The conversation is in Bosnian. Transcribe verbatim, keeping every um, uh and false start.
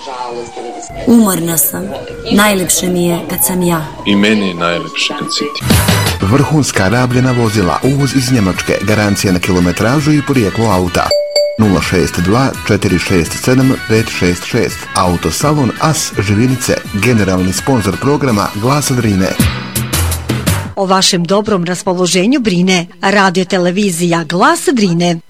Umorna sam. Najlepše mi je kad sam ja. I meni je najlepše kad si ti. Vrhunska rabljena vozila, uvoz iz Njemačke, garancija na kilometražu i porijeklo auta. nula šest dva četiri šest sedam pet šest šest. Autosalon As Živinice, generalni sponzor programa Glasa Drine. O vašem dobrom raspoloženju brine Radio Televizija Glas Drine.